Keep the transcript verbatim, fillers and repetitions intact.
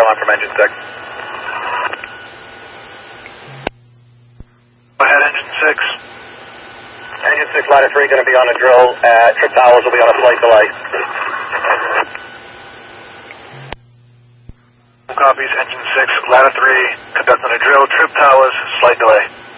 on from engine six. Go ahead, engine six. Engine six, ladder three, going to be on a drill. Uh, trip towers will be on a slight delay. Copies, engine six, ladder three, conducting a drill, trip towers, slight delay.